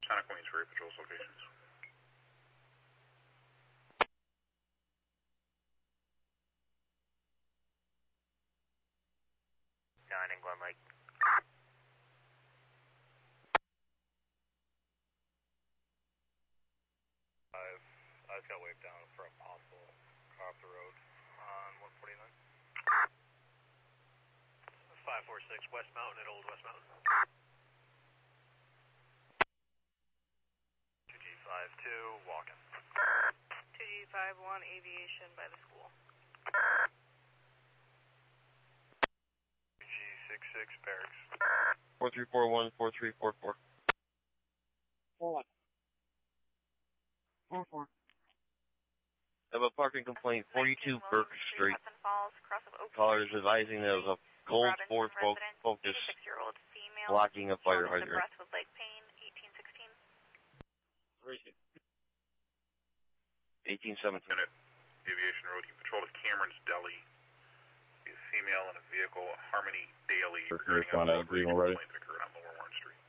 Santa Queens Ferry Patrol's locations. England, Mike. I just got waved down for a possible car off the road on 149. 546 West Mountain at Old West Mountain. 2G52, walking. 2G51 Aviation by the school. 2G66 Barracks. 4341, 4344. 41. 44. I have a parking complaint, 42 Burke Street. Falls, cross of Oak Caller is advising there was a gold Ford Focus 6-year-old female, blocking a fire hydrant. breath with leg pain, 1816. 1817. Aviation Road, he patrolled at Cameron's Deli. A female in a vehicle, Harmony Daily, regarding a complaint that occurred on Lower Warren Street.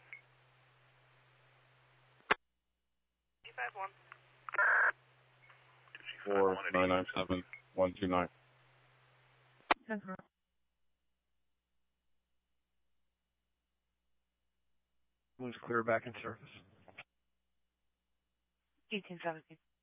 G51. 4997 129. Who's clear back in surface? 1817.